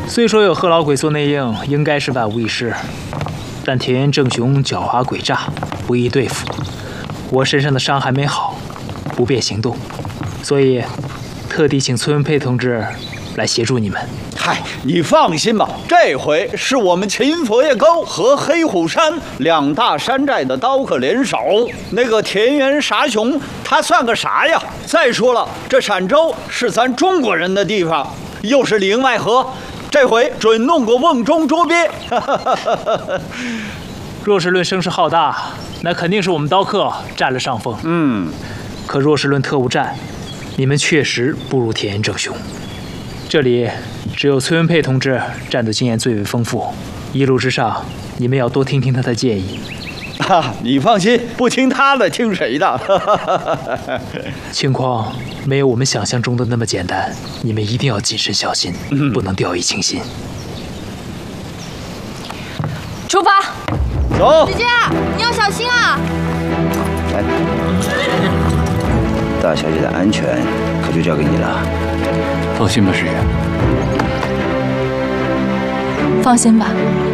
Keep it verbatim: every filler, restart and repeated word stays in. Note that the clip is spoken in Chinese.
虽说有贺老鬼做内应，应该是万无一失，但田园正雄狡猾诡诈，不易对付。我身上的伤还没好，不便行动，所以特地请崔文佩同志来协助你们。 嗨，你放心吧，这回是我们秦佛爷沟和黑虎山两大山寨的刀客联手，那个田园傻熊他算个啥呀？再说了，这陕州是咱中国人的地方，又是里应外合，这回准弄个瓮中捉鳖。 若是论声势浩大，那肯定是我们刀客占了上风。 嗯， 可若是论特务战，你们确实不如田园正雄。这里只有崔文佩同志战斗经验最为丰富，一路之上，你们要多听听他的建议。 啊，你放心，不听他的，听谁的？ 情况没有我们想象中的那么简单，你们一定要谨慎小心，嗯、不能掉以轻心。 出发， 走。 姐姐，你要小心啊！ 来，大小姐的安全可就交给你了。 放心吧，师爷。 放心吧。